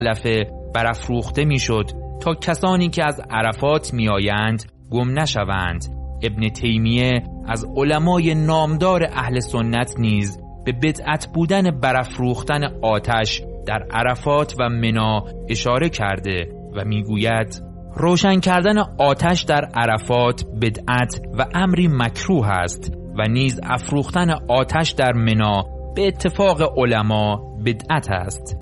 مزدلفه برافروخته میشد تا کسانی که از عرفات میآیند گم نشوند. ابن تیمیه از علمای نامدار اهل سنت نیز به بدعت بودن برافروختن آتش در عرفات و منا اشاره کرده و میگوید روشن کردن آتش در عرفات بدعت و امری مکروه است و نیز افروختن آتش در منا به اتفاق علما بدعت است.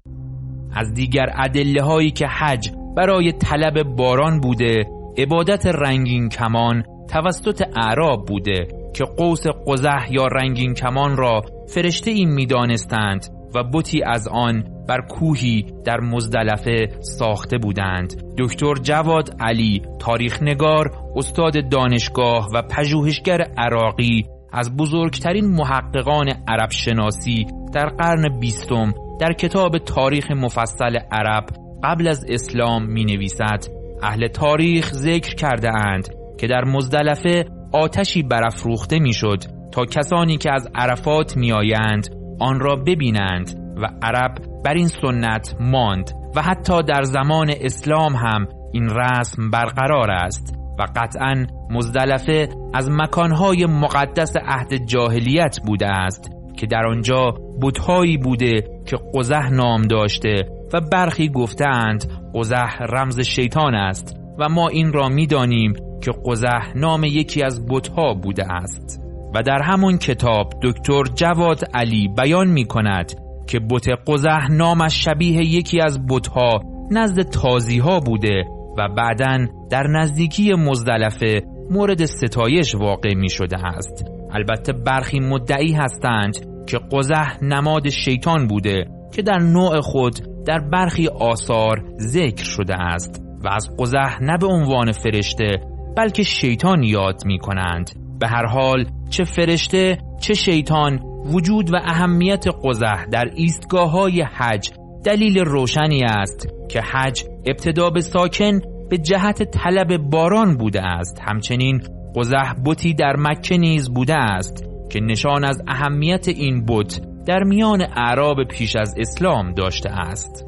از دیگر ادله هایی که حج برای طلب باران بوده، عبادت رنگین کمان توسط اعراب بوده که قوس قزح یا رنگین کمان را فرشته ای می دانستند و بتی از آن بر کوهی در مزدلفه ساخته بودند. دکتر جواد علی، تاریخ نگار، استاد دانشگاه و پژوهشگر عراقی، از بزرگترین محققان عرب شناسی در قرن 20 در کتاب تاریخ مفصل عرب قبل از اسلام می نویسد اهل تاریخ ذکر کرده اند که در مزدلفه آتشی برافروخته می شد تا کسانی که از عرفات می آیند آن را ببینند و عرب بر این سنت ماند و حتی در زمان اسلام هم این رسم برقرار است و قطعاً مزدلفه از مکانهای مقدس عهد جاهلیت بوده است که در آنجا بت‌هایی بوده که قزح نام داشته و برخی گفتند قزح رمز شیطان است و ما این را می‌دانیم که قزح نام یکی از بت‌ها بوده است. و در همون کتاب دکتر جواد علی بیان می‌کند که بت قزح نامش شبیه یکی از بت‌ها نزد تازی‌ها بوده و بعداً در نزدیکی مزدلفه مورد ستایش واقع می‌شده است. البته برخی مدعی هستند که قزح نماد شیطان بوده که در نوع خود در برخی آثار ذکر شده است و از قزح نه به عنوان فرشته بلکه شیطان یاد می کنند. به هر حال چه فرشته چه شیطان، وجود و اهمیت قزح در ایستگاه‌های حج دلیل روشنی است که حج ابتدا به ساکن به جهت طلب باران بوده است. همچنین قزح بتی در مکه نیز بوده است که نشان از اهمیت این بت در میان اعراب پیش از اسلام داشته است.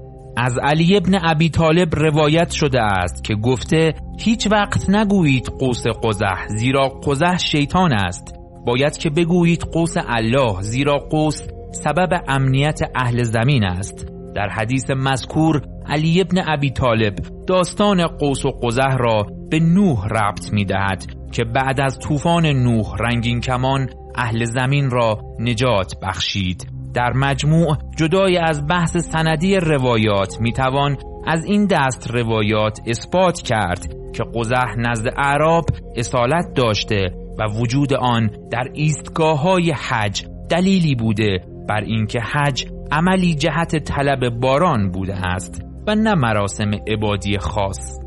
از علی ابن ابی طالب روایت شده است که گفته هیچ وقت نگویید قوس قزح زیرا قزح شیطان است، باید که بگویید قوس الله زیرا قوس سبب امنیت اهل زمین است. در حدیث مذکور علی ابن ابی طالب داستان قوس و قزح را به نوح ربط می دهد که بعد از طوفان نوح رنگین کمان اهل زمین را نجات بخشید. در مجموع جدای از بحث سندی روایات می توان از این دست روایات اثبات کرد که قزح نزد اعراب اصالت داشته و وجود آن در ایستگاه‌های حج دلیلی بوده بر اینکه حج عملی جهت طلب باران بوده است و نه مراسم عبادی خاص.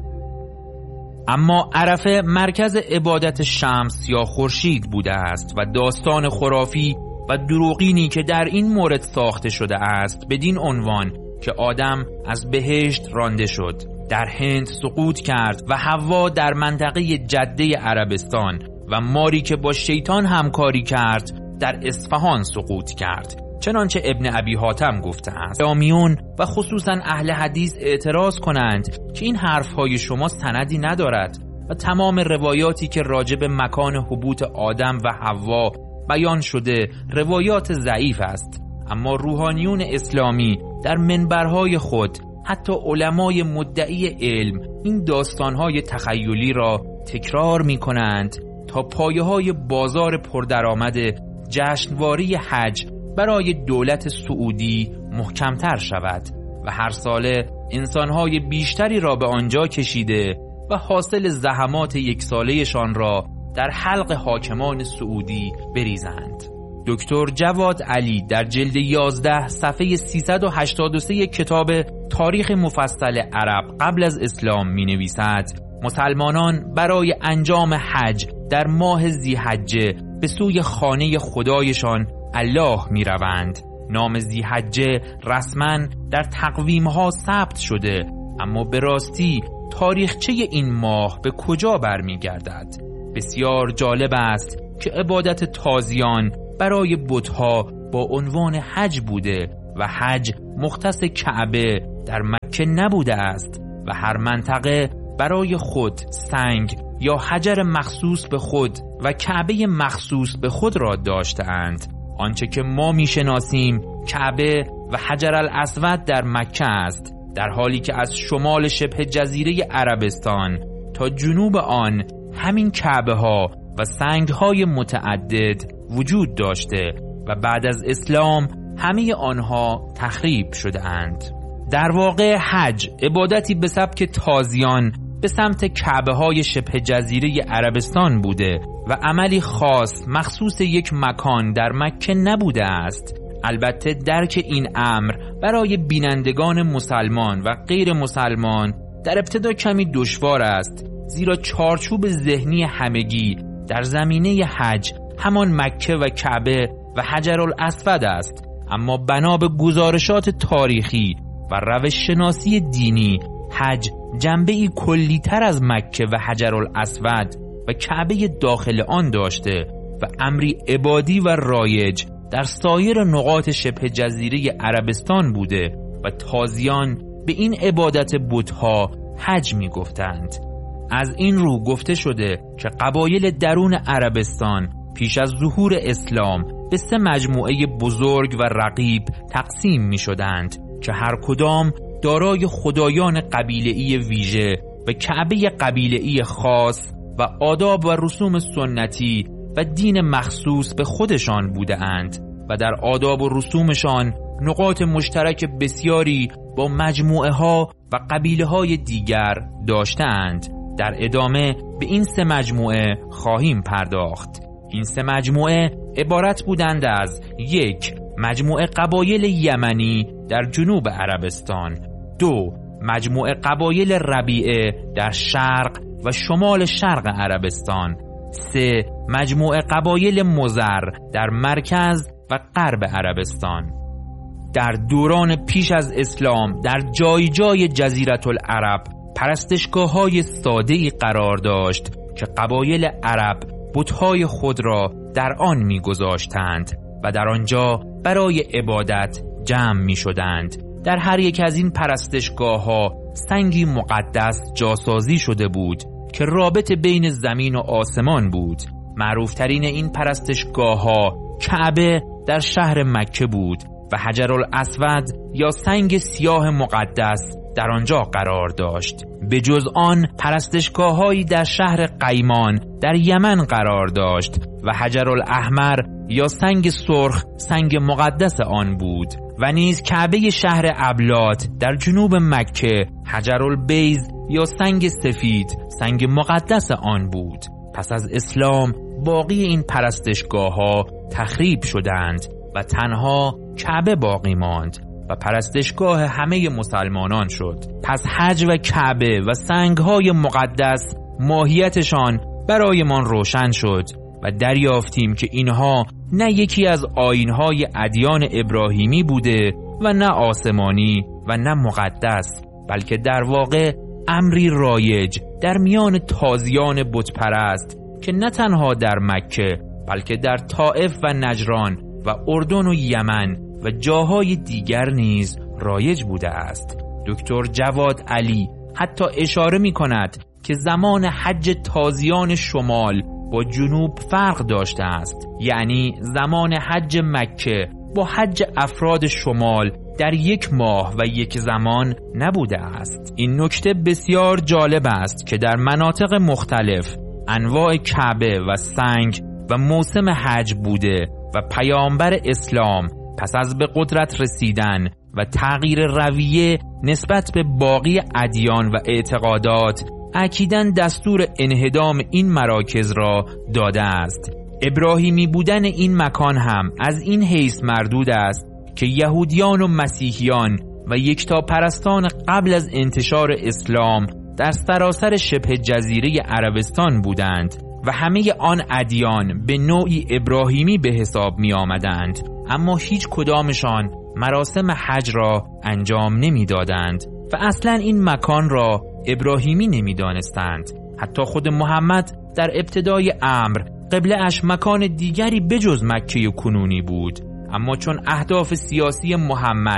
اما عرفه مرکز عبادت شمس یا خورشید بوده است و داستان خرافی و دروغینی که در این مورد ساخته شده است بدین عنوان که آدم از بهشت رانده شد، در هند سقوط کرد و حوا در منطقه جده عربستان و ماری که با شیطان همکاری کرد در اصفهان سقوط کرد، چنانچه ابن ابی حاتم گفته است. اسلامیون و خصوصا اهل حدیث اعتراض کنند که این حرفهای شما سندی ندارد و تمام روایاتی که راجب مکان حبوط آدم و حوا بیان شده روایات ضعیف است. اما روحانیون اسلامی در منبرهای خود، حتی علمای مدعی علم، این داستانهای تخیلی را تکرار می کنند تا پایه‌های بازار پردرآمد جشنواری حج برای دولت سعودی محکمتر شود و هر ساله انسانهای بیشتری را به آنجا کشیده و حاصل زحمات یک سالهشان را در حلق حاکمان سعودی بریزند. دکتر جواد علی در جلد 11 صفحه 383 کتاب تاریخ مفصل عرب قبل از اسلام می نویسد مسلمانان برای انجام حج در ماه ذی‌حجه به سوی خانه خدایشان الله می روند. نام ذی‌حجه رسما در تقویم‌ها ثبت شده، اما به راستی تاریخچه این ماه به کجا برمی گردد؟ بسیار جالب است که عبادت تازیان برای بت‌ها با عنوان حج بوده و حج مختص کعبه در مکه نبوده است و هر منطقه برای خود سنگ یا حجر مخصوص به خود و کعبه مخصوص به خود را داشته‌اند. آنچه که ما می‌شناسیم کعبه و حجر الاسود در مکه است، در حالی که از شمال شبه جزیره عربستان تا جنوب آن همین کعبه ها و سنگ های متعدد وجود داشته و بعد از اسلام همه آنها تخریب شده اند. در واقع حج عبادتی به سبک تازیان به سمت کعبه های شبه جزیره عربستان بوده و عملی خاص مخصوص یک مکان در مکه نبوده است. البته درک این امر برای بینندگان مسلمان و غیر مسلمان در ابتدا کمی دشوار است، زیرا چارچوب ذهنی همگی در زمینه حج همان مکه و کعبه و حجر الاسود است. اما بنا به گزارشات تاریخی و روش شناسی دینی، حج جنبه‌ای کلی‌تر از مکه و حجر الاسود و کعبه داخل آن داشته و امری عبادی و رایج در سایر نقاط شبه جزیره عربستان بوده و تازیان به این عبادت بت‌ها حج می گفتند. از این رو گفته شده که قبایل درون عربستان پیش از ظهور اسلام به 3 مجموعه بزرگ و رقیب تقسیم می شدند که هر کدام دارای خدایان قبیله‌ای ویژه و کعبه قبیله‌ای خاص و آداب و رسوم سنتی و دین مخصوص به خودشان بوده اند و در آداب و رسومشان نقاط مشترک بسیاری با مجموعه ها و قبیله های دیگر داشتند. در ادامه به این 3 مجموعه خواهیم پرداخت. این 3 مجموعه عبارت بودند از 1. مجموعه قبایل یمنی در جنوب عربستان، 2. مجموعه قبایل ربیعه در شرق و شمال شرق عربستان، 3. مجموعه قبایل مزر در مرکز و غرب عربستان. در دوران پیش از اسلام در جای جای جزیره العرب پرستشگاه‌های ساده‌ای قرار داشت که قبایل عرب بت‌های خود را در آن می‌گذاشتند و در آنجا برای عبادت جمع می‌شدند. در هر یک از این پرستشگاه‌ها سنگی مقدس جاسازی شده بود که رابط بین زمین و آسمان بود. معروفترین این پرستشگاه‌ها کعبه در شهر مکه بود و حجر الاسود یا سنگ سیاه مقدس در آنجا قرار داشت. به جز آن پرستشگاه‌هایی در شهر قیمان در یمن قرار داشت و حجر الاحمر یا سنگ سرخ سنگ مقدس آن بود و نیز کعبه شهر ابلات در جنوب مکه حجر البیض یا سنگ سفید سنگ مقدس آن بود. پس از اسلام باقی این پرستشگاه‌ها تخریب شدند و تنها کعبه باقی ماند و پرستشگاه همه مسلمانان شد. پس حج و کعبه و سنگ‌های مقدس ماهیتشان برایمان روشن شد و دریافتیم که اینها نه یکی از آیین‌های ادیان ابراهیمی بوده و نه آسمانی و نه مقدس، بلکه در واقع امری رایج در میان تازیان بتپرست که نه تنها در مکه بلکه در طائف و نجران و اردن و یمن و جاهای دیگر نیز رایج بوده است. دکتر جواد علی حتی اشاره می کند که زمان حج تازیان شمال با جنوب فرق داشته است، یعنی زمان حج مکه با حج افراد شمال در 1 ماه و 1 زمان نبوده است. این نکته بسیار جالب است که در مناطق مختلف انواع کعبه و سنگ و موسم حج بوده و پیامبر اسلام پس از به قدرت رسیدن و تغییر رویه نسبت به باقی ادیان و اعتقادات اکیداً دستور انهدام این مراکز را داده است. ابراهیمی بودن این مکان هم از این حیث مردود است که یهودیان و مسیحیان و یکتاپرستان قبل از انتشار اسلام در سراسر شبه جزیره عربستان بودند و همه آن ادیان به نوعی ابراهیمی به حساب می آمدند، اما هیچ کدامشان مراسم حج را انجام نمی دادند و اصلا این مکان را ابراهیمی نمی دانستند. حتی خود محمد در ابتدای امر قبله اش مکان دیگری بجز مکه کنونی بود، اما چون اهداف سیاسی محمد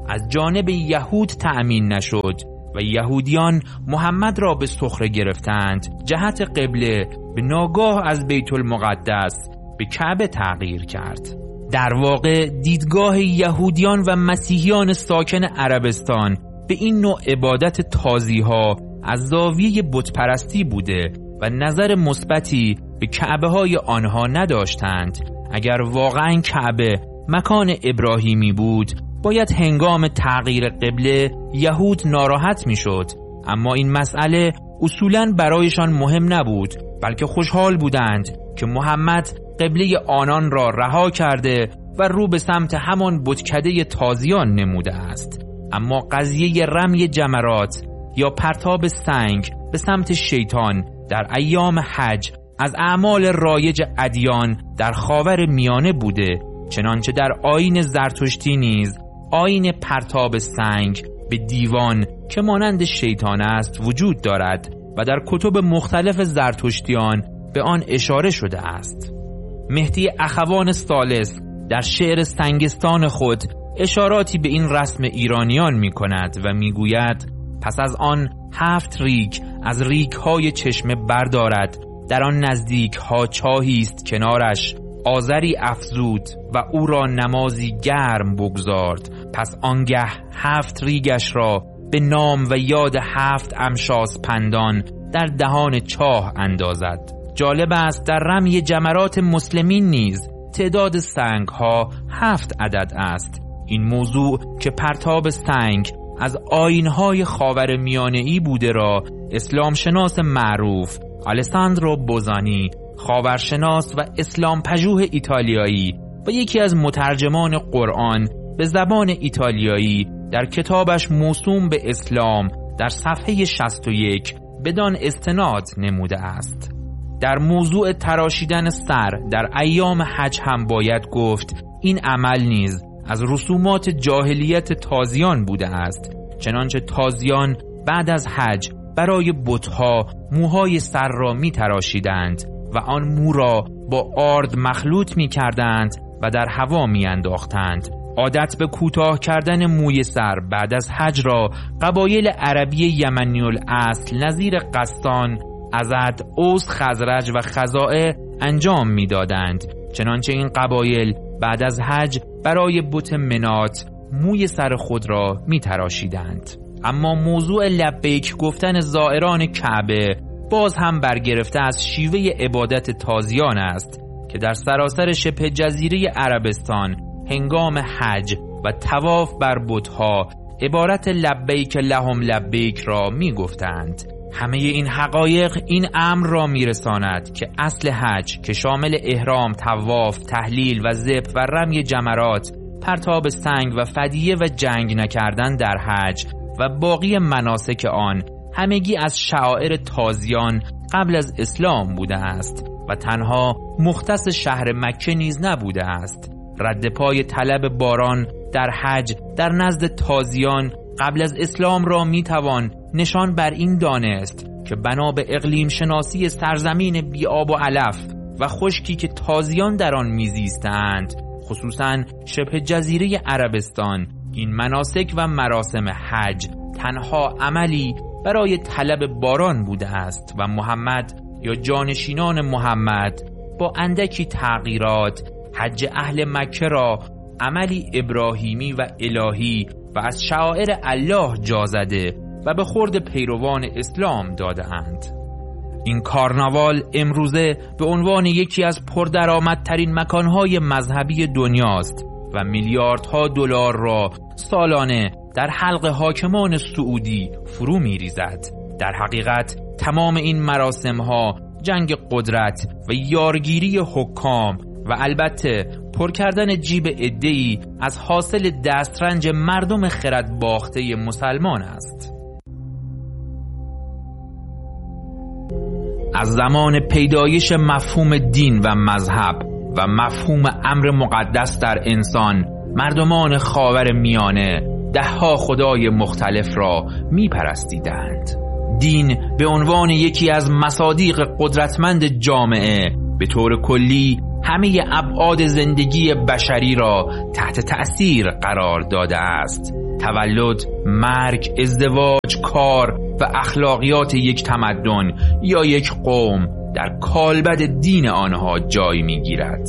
از جانب یهود تأمین نشد و یهودیان محمد را به سخره گرفتند، جهت قبله به ناگاه از بیت المقدس به کعبه تغییر کرد. در واقع دیدگاه یهودیان و مسیحیان ساکن عربستان به این نوع عبادت تازیها از زاویه بتپرستی بوده و نظر مثبتی به کعبه های آنها نداشتند. اگر واقعا کعبه مکان ابراهیمی بود، باید هنگام تغییر قبله یهود ناراحت می شد، اما این مسئله اصولاً برایشان مهم نبود، بلکه خوشحال بودند که محمد قبله آنان را رها کرده و رو به سمت همان بتکده تازیان نموده است. اما قضیه رمی جمرات یا پرتاب سنگ به سمت شیطان در ایام حج از اعمال رایج ادیان در خاور میانه بوده، چنانچه در آیین زرتشتی نیز آیین پرتاب سنگ به دیوان که مانند شیطان است وجود دارد و در کتب مختلف زرتشتیان به آن اشاره شده است. مهدی اخوان ثالث در شعر سنگستان خود اشاراتی به این رسم ایرانیان می کند و می گوید: پس از آن 7 ریگ از ریگ‌های چشمه بردارد، در آن نزدیک‌ها چاهی است کنارش، آذری افزود و او را نمازی گرم بگذارد. پس آنگه 7 ریگش را به نام و یاد 7 امشاس پندان در دهان چاه اندازد. جالب است در رمی جمرات مسلمین نیز تعداد سنگ ها 7 عدد است. این موضوع که پرتاب سنگ از آیین‌های خاور میانه‌ای بوده را اسلام شناس معروف آلساندرو بوزانی، خاورشناس و اسلام پژوه ایتالیایی و یکی از مترجمان قرآن به زبان ایتالیایی در کتابش موسوم به اسلام در صفحه 61 بدان استناد نموده است. در موضوع تراشیدن سر در ایام حج هم باید گفت این عمل نیز از رسومات جاهلیت تازیان بوده است، چنانچه تازیان بعد از حج برای بت‌ها موهای سر را می تراشیدند و آن مو را با آرد مخلوط می کردند و در هوا می انداختند. عادت به کوتاه کردن موی سر بعد از حج را قبایل عربی یمنی الاصل نظیر قسطان، ازد، اوس، خزرج و خزاعه انجام می دادند، چنانچه این قبایل بعد از حج برای بت منات موی سر خود را می تراشیدند. اما موضوع لبیک گفتن زائران کعبه باز هم برگرفته از شیوه عبادت تازیان است که در سراسر شبه جزیره عربستان هنگام حج و طواف بر بت‌ها عبارت لبیک لهم لبیک را می گفتند. همه این حقایق این امر را می رساند که اصل حج که شامل احرام، طواف، تحلیل و ذبح و رمی جمرات، پرتاب سنگ و فدیه و جنگ نکردن در حج و باقی مناسک آن همگی از شعائر تازیان قبل از اسلام بوده است و تنها مختص شهر مکه نیز نبوده است. رد پای طلب باران در حج در نزد تازیان قبل از اسلام را میتوان نشان بر این دانست که بنا به اقلیم شناسی سرزمین بی آب و علف و خشکی که تازیان در آن میزیستند، خصوصاً شبه جزیره عربستان، این مناسک و مراسم حج تنها عملی برای طلب باران بوده است و محمد یا جانشینان محمد با اندکی تغییرات حج اهل مکه را عملی ابراهیمی و الهی و از شعائر الله جا زده و به خورد پیروان اسلام داده اند. این کارناوال امروزه به عنوان یکی از پردرآمدترین مکانهای مذهبی دنیاست و میلیاردها دلار را سالانه در حلق حاکمان سعودی فرو می‌ریزد. در حقیقت تمام این مراسم‌ها جنگ قدرت و یارگیری حکام و البته پر کردن جیب عده‌ای از حاصل دسترنج مردم خرد باخته مسلمان است. از زمان پیدایش مفهوم دین و مذهب و مفهوم امر مقدس در انسان، مردمان خاور میانه دهها خدای مختلف را میپرستیدند. دین به عنوان یکی از مصادیق قدرتمند جامعه به طور کلی همه ابعاد زندگی بشری را تحت تأثیر قرار داده است. تولد، مرگ، ازدواج، کار و اخلاقیات یک تمدن یا یک قوم در کالبد دین آنها جای می‌گیرد.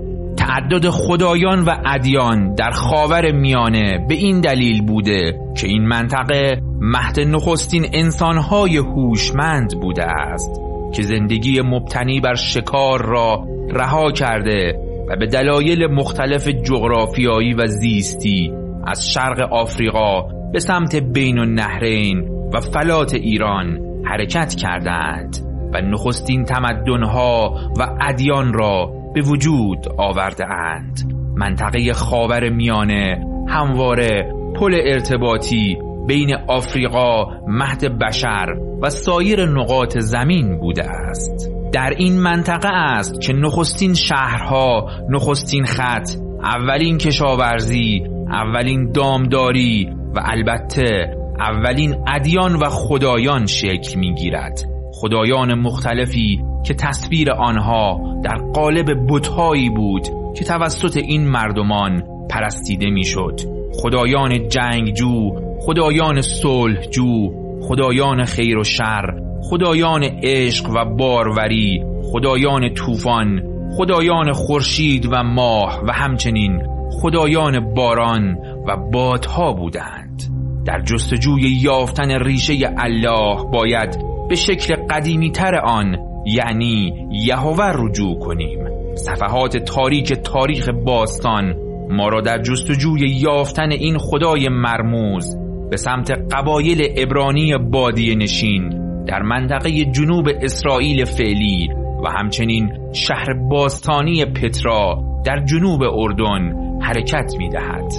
تعدد خدایان و ادیان در خاور میانه به این دلیل بوده که این منطقه مهد نخستین انسان‌های هوشمند بوده است که زندگی مبتنی بر شکار را رها کرده و به دلایل مختلف جغرافیایی و زیستی از شرق آفریقا به سمت بین النهرین و فلات ایران حرکت کردند و نخستین تمدن‌ها و ادیان را به وجود آورده اند. منطقه خاور میانه همواره پل ارتباطی بین آفریقا، مهد بشر و سایر نقاط زمین بوده است. در این منطقه است که نخستین شهرها، نخستین خط، اولین کشاورزی، اولین دامداری و البته اولین ادیان و خدایان شکل می‌گیرد. خدایان مختلفی که تصویر آنها در قالب بت‌هایی بود که توسط این مردمان پرستیده می‌شد. خدایان جنگجو، خدایان صلحجو، خدایان خیر و شر، خدایان عشق و باروری، خدایان طوفان، خدایان خورشید و ماه و همچنین خدایان باران و بادها بودند. در جستجوی یافتن ریشه الله باید به شکل قدیمی تر آن یعنی یهوه رجوع کنیم. صفحات تاریک تاریخ باستان ما را در جستجوی یافتن این خدای مرموز به سمت قبایل عبرانی بادیه نشین در منطقه جنوب اسرائیل فعلی و همچنین شهر باستانی پترا در جنوب اردن حرکت می دهد.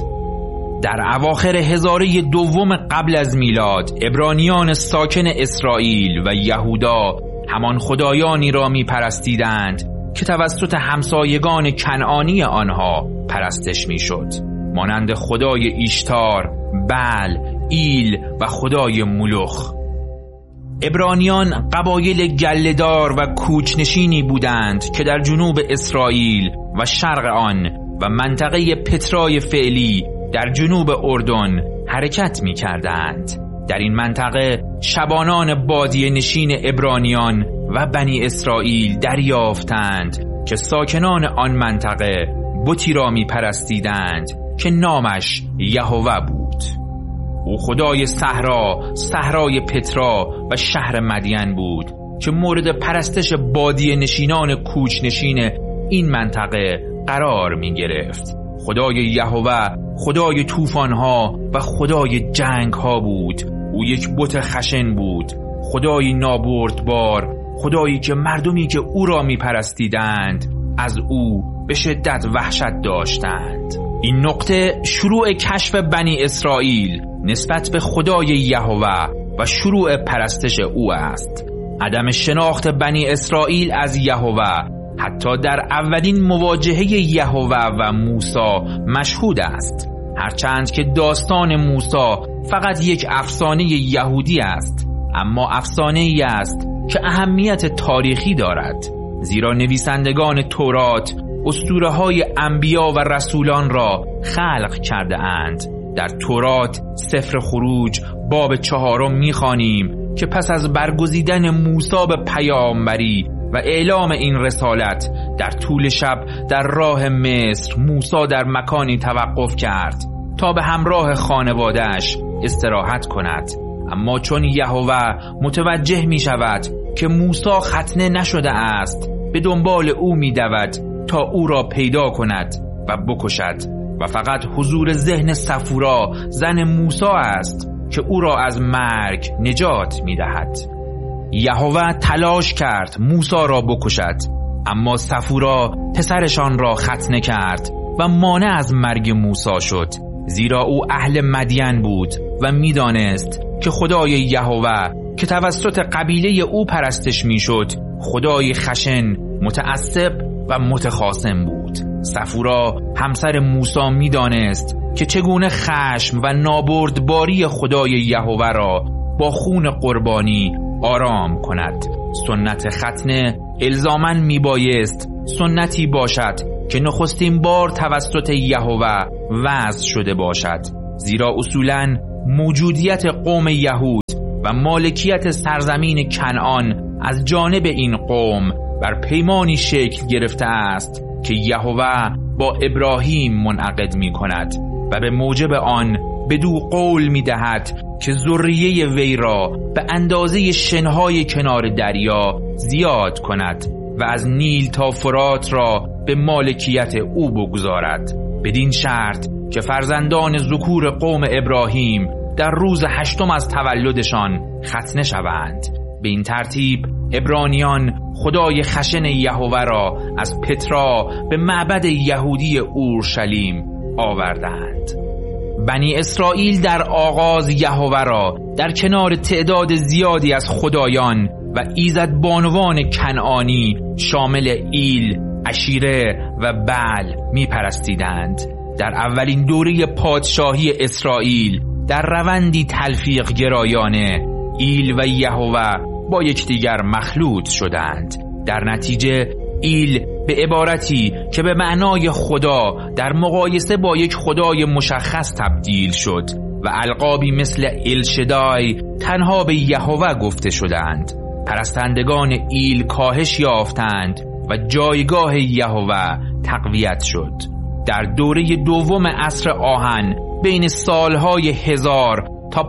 در اواخر هزاره دوم قبل از میلاد عبرانیان ساکن اسرائیل و یهودا همان خدایانی را می پرستیدند که توسط همسایگان کنعانی آنها پرستش می شد، مانند خدای ایشتار، بل، ایل و خدای ملوخ. عبرانیان قبایل گله‌دار و کوچنشینی بودند که در جنوب اسرائیل و شرق آن و منطقه پترای فعلی در جنوب اردن حرکت می کردند. در این منطقه شبانان بادیه نشین عبرانیان و بنی اسرائیل دریافتند که ساکنان آن منطقه بتی را می پرستیدند که نامش یهوه بود. او خدای صحرا، صحرای پترا و شهر مدین بود که مورد پرستش بادیه نشینان کوچ نشین این منطقه قرار می گرفت. خدای یهوه خدای طوفان‌ها و خدای جنگ‌ها بود. او یک بت خشن بود، خدای نابردبار، خدایی که مردمی که او را می پرستیدند از او به شدت وحشت داشتند. این نقطه شروع کشف بنی اسرائیل نسبت به خدای یهوه و شروع پرستش او است. عدم شناخت بنی اسرائیل از یهوه حتی در اولین مواجهه یهوه و موسی مشهود است، هرچند که داستان موسی فقط یک افسانه یهودی است، اما افسانه ای است که اهمیت تاریخی دارد، زیرا نویسندگان تورات اسطوره های انبیا و رسولان را خلق کرده اند. در تورات سفر خروج باب 4 می‌خوانیم که پس از برگزیدن موسی به پیامبری و اعلام این رسالت در طول شب در راه مصر موسی در مکانی توقف کرد تا به همراه خانواده‌اش استراحت کند. اما چون یهوه متوجه می شود که موسی ختنه نشده است، به دنبال او می دود تا او را پیدا کند و بکشد و فقط حضور ذهن صفورا زن موسی است که او را از مرگ نجات می دهد. یهوه تلاش کرد موسی را بکشد، اما صفورا پسرشان را ختنه کرد و مانع از مرگ موسی شد، زیرا او اهل مدین بود و میدانست که خدای یهوه که توسط قبیله او پرستش میشد خدای خشن، متعصب و متخاصم بود. صفورا همسر موسی میدانست که چگونه خشم و نابردباری خدای یهوه را با خون قربانی آرام کند. سنت ختنه الزاماً میبایست سنتی باشد که نخستین بار توسط یهوه وضع شده باشد زیرا اصولاً موجودیت قوم یهود و مالکیت سرزمین کنعان از جانب این قوم بر پیمانی شکل گرفته است که یهوه با ابراهیم منعقد می کند و به موجب آن بدو قول می دهد که ذریه وی را به اندازه شنهای کنار دریا زیاد کند و از نیل تا فرات را به مالکیت او بگذارد، بدین شرط که فرزندان ذکور قوم ابراهیم در روز 8 از تولدشان ختنه شوند. به این ترتیب عبرانیان خدای خشن یهوه را از پترا به معبد یهودی اورشلیم آوردند. بنی اسرائیل در آغاز یهوه را در کنار تعداد زیادی از خدایان و ایزدبانوان کنعانی شامل ایل، عشیره و بعل می پرستیدند. در اولین دوره پادشاهی اسرائیل در روندی تلفیق گرایانه ایل و یهوه با یکدیگر مخلوط شدند. در نتیجه ایل به عبارتی که به معنای خدا در مقایسه با یک خدای مشخص تبدیل شد و القابی مثل الشدای تنها به یهوه گفته شدند. پرستندگان ایل کاهش یافتند و جایگاه یهوه تقویت شد. در دوره دوم عصر آهن بین سالهای 1000 تا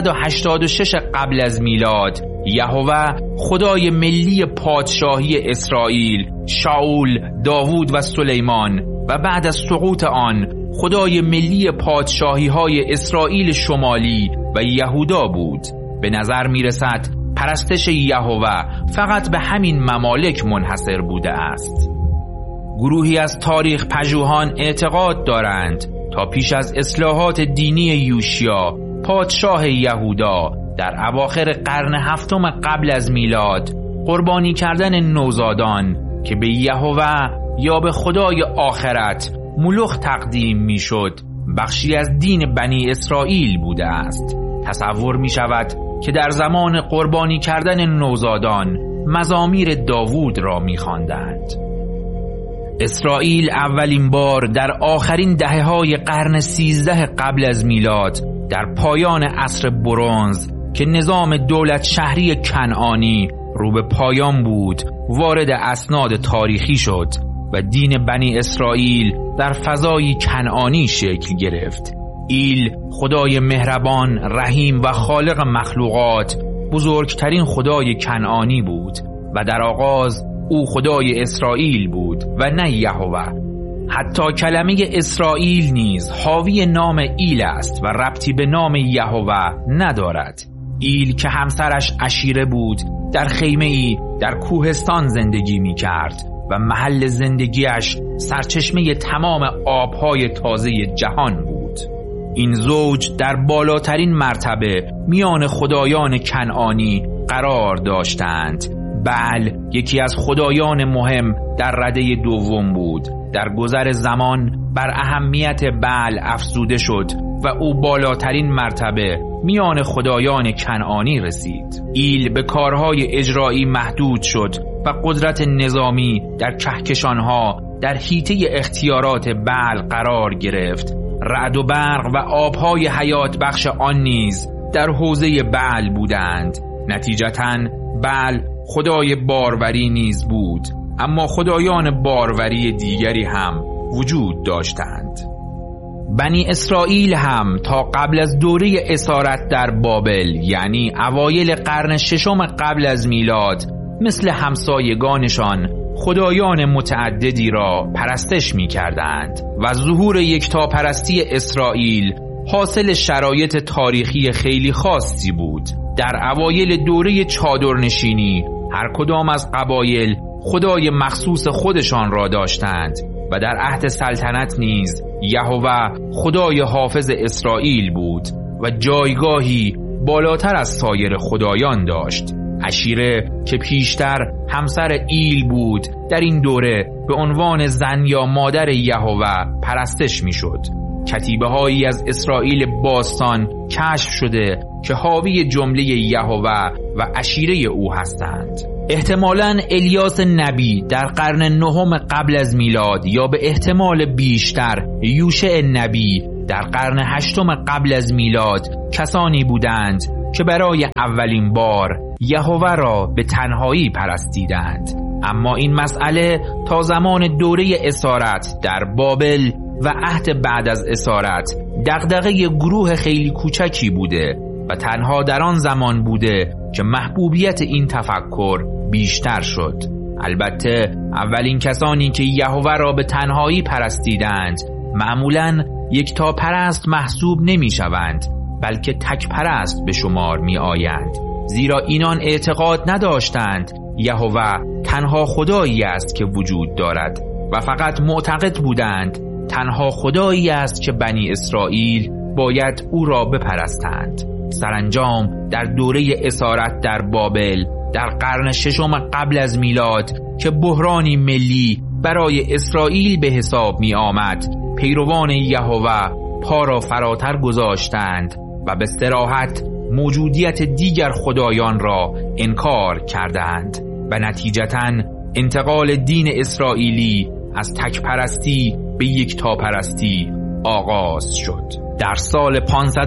586 قبل از میلاد یهوه خدای ملی پادشاهی اسرائیل، شاول، داوود و سلیمان و بعد از سقوط آن خدای ملی پادشاهی های اسرائیل شمالی و یهودا بود. به نظر می رسد پرستش یهوه فقط به همین ممالک منحصر بوده است. گروهی از تاریخ پژوهان اعتقاد دارند تا پیش از اصلاحات دینی یوشیا پادشاه یهودا در اواخر قرن 7 قبل از میلاد قربانی کردن نوزادان که به یهوه یا به خدای آخرت ملوخ تقدیم میشد بخشی از دین بنی اسرائیل بوده است. تصور می شود که در زمان قربانی کردن نوزادان مزامیر داوود را می خواندند. اسرائیل اولین بار در آخرین دهه‌های قرن 13 قبل از میلاد در پایان عصر برنز که نظام دولت شهری کنعانی رو به پایان بود وارد اسناد تاریخی شد و دین بنی اسرائیل در فضای کنعانی شکل گرفت. ایل خدای مهربان، رحیم و خالق مخلوقات بزرگترین خدای کنعانی بود و در آغاز او خدای اسرائیل بود و نه یهوه. حتی کلمه اسرائیل نیز حاوی نام ایل است و ربطی به نام یهوه ندارد. ایل که همسرش عشیره بود در خیمه‌ای در کوهستان زندگی می کرد و محل زندگیش سرچشمه تمام آبهای تازه جهان بود. این زوج در بالاترین مرتبه میان خدایان کنعانی قرار داشتند. بعل یکی از خدایان مهم در رده دوم بود. در گذر زمان بر اهمیت بعل افزوده شد و او بالاترین مرتبه میان خدایان کنعانی رسید. ایل به کارهای اجرایی محدود شد و قدرت نظامی در کهکشانها در حیطه اختیارات بعل قرار گرفت. رعد و برق و آبهای حیات بخش آن نیز در حوزه بعل بودند. نتیجتاً بعل خدای باروری نیز بود، اما خدایان باروری دیگری هم وجود داشتند. بنی اسرائیل هم تا قبل از دوره اسارت در بابل یعنی اوایل قرن 6 قبل از میلاد مثل همسایگانشان خدایان متعددی را پرستش می کردند و ظهور یکتاپرستی اسرائیل حاصل شرایط تاریخی خیلی خاصی بود. در اوایل دوره چادرنشینی هر کدام از قبایل خدای مخصوص خودشان را داشتند و در عهد سلطنت نیز یهوه خدای حافظ اسرائیل بود و جایگاهی بالاتر از سایر خدایان داشت. عشیره که پیشتر همسر ایل بود در این دوره به عنوان زن یا مادر یهوه پرستش می شد. کتیبه هایی از اسرائیل باستان کشف شده که حاوی جمله یهوه و عشیره او هستند. احتمالاً الیاس نبی در قرن 9 قبل از میلاد یا به احتمال بیشتر یوشع نبی در قرن 8 قبل از میلاد کسانی بودند که برای اولین بار یهوه را به تنهایی پرستیدند. اما این مسئله تا زمان دوره اسارت در بابل و عهد بعد از اسارت دغدغه گروه خیلی کوچکی بوده و تنها در آن زمان بوده که محبوبیت این تفکر بیشتر شد. البته اولین کسانی که یهوه را به تنهایی پرستیدند معمولاً یکتاپرست محسوب نمی شوند، بلکه تک پرست به شمار می آیند، زیرا اینان اعتقاد نداشتند یهوه تنها خدایی است که وجود دارد و فقط معتقد بودند تنها خدایی است که بنی اسرائیل باید او را بپرستند. سرانجام در دوره اسارت در بابل در قرن 6 قبل از میلاد که بحرانی ملی برای اسرائیل به حساب می آمد، پیروان یهوه پا را فراتر گذاشتند و به صراحت موجودیت دیگر خدایان را انکار کردند و نتیجتاً انتقال دین اسرائیلی از تکپرستی به یکتاپرستی آغاز شد. در سال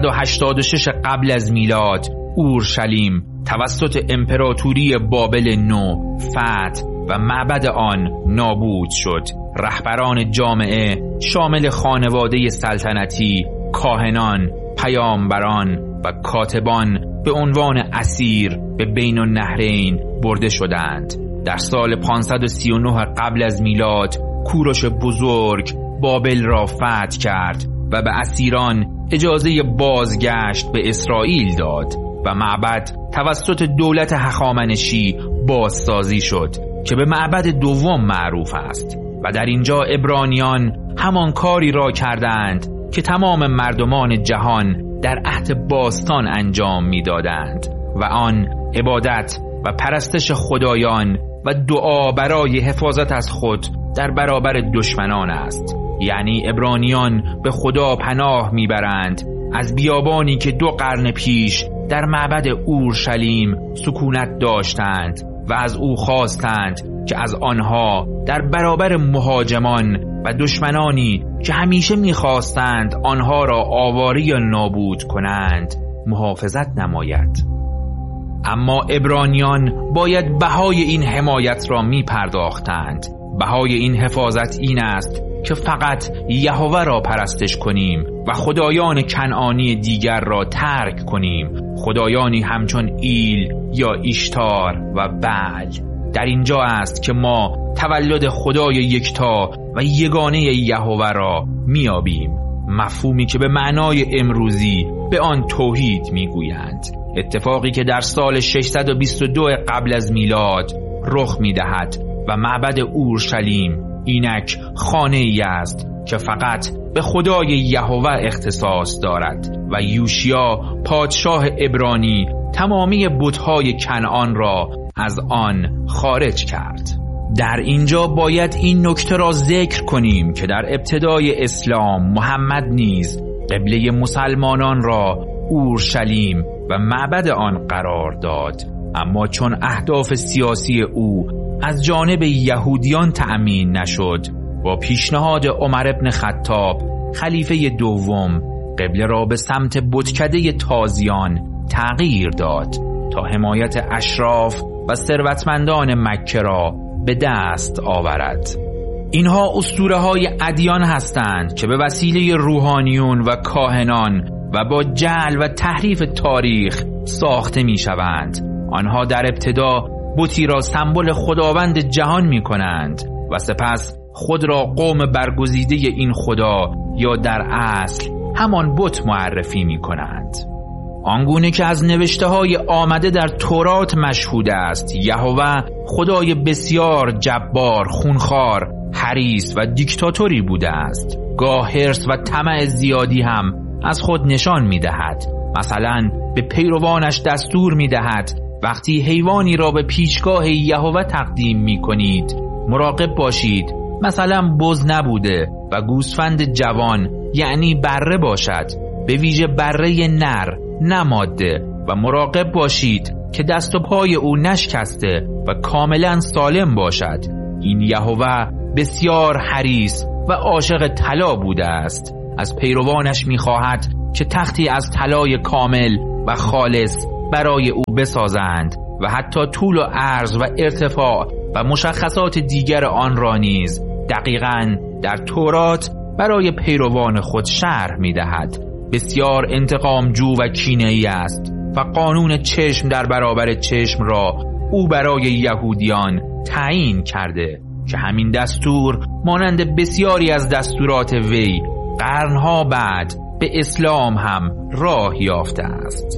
586 قبل از میلاد اورشلیم توسط امپراتوری بابل نو فتح و معبد آن نابود شد. رهبران جامعه شامل خانواده سلطنتی، کاهنان، پیامبران و کاتبان به عنوان اسیر به بین النهرین برده شدند. در سال 539 قبل از میلاد کوروش بزرگ بابل را فتح کرد و به اسیران اجازه بازگشت به اسرائیل داد و معبد توسط دولت هخامنشی بازسازی شد که به معبد دوم معروف است و در اینجا عبرانیان همان کاری را کردند که تمام مردمان جهان در عهد باستان انجام می‌دادند و آن عبادت و پرستش خدایان و دعا برای حفاظت از خود در برابر دشمنان است. یعنی عبرانیان به خدا پناه میبرند از بیابانی که 2 قرن پیش در معبد اورشلیم سکونت داشتند و از او خواستند که از آنها در برابر مهاجمان و دشمنانی که همیشه میخواستند آنها را آواره یا نابود کنند محافظت نماید. اما عبرانیان باید بهای این حمایت را میپرداختند. بهای این حفاظت این است که فقط یهوه را پرستش کنیم و خدایان کنعانی دیگر را ترک کنیم، خدایانی همچون ایل یا ایشتار و بعل. در اینجا است که ما تولد خدای یکتا و یگانه یهوه را میابیم، مفهومی که به معنای امروزی به آن توحید میگویند. اتفاقی که در سال 622 قبل از میلاد رخ میدهد و معبد اورشلیم اینک خانه ای است که فقط به خدای یهوه اختصاص دارد و یوشیا پادشاه عبرانی تمامی بت‌های کنعان را از آن خارج کرد. در اینجا باید این نکته را ذکر کنیم که در ابتدای اسلام محمد نیز قبله مسلمانان را اورشلیم و معبد آن قرار داد، اما چون اهداف سیاسی او از جانب یهودیان تأمین نشد، با پیشنهاد عمر بن خطاب خلیفه دوم قبله را به سمت بتکده تازیان تغییر داد تا حمایت اشراف و ثروتمندان مکه را به دست آورد. اینها اسطوره‌های ادیان هستند که به وسیله روحانیون و کاهنان و با جعل و تحریف تاریخ ساخته می‌شوند. آنها در ابتدا بتی را سمبل خداوند جهان می‌کنند و سپس خود را قوم برگزیده این خدا یا در اصل همان بت معرفی می‌کنند. آنگونه که از نوشته‌های آمده در تورات مشهود است، یهوه خدای بسیار جبار، خونخوار، حریص و دیکتاتوری بوده است. گاه حرص و طمع زیادی هم از خود نشان می‌دهد. مثلا به پیروانش دستور می‌دهد وقتی حیوانی را به پیشگاه یهوه تقدیم می‌کنید مراقب باشید مثلا بز نبوده و گوسفند جوان یعنی بره باشد، به ویژه بره نر نه ماده، و مراقب باشید که دست و پای او نشکسته و کاملا سالم باشد. این یهوه بسیار حریص و عاشق طلا بوده است از پیروانش می‌خواهد که تختی از طلای کامل و خالص برای او بسازند و حتی طول و عرض و ارتفاع و مشخصات دیگر آن را نیز دقیقاً در تورات برای پیروان خود شرح می‌دهد. بسیار انتقامجو و کینه‌ای است و قانون چشم در برابر چشم را او برای یهودیان تعیین کرده که همین دستور مانند بسیاری از دستورات وی قرنها بعد به اسلام هم راه یافته است.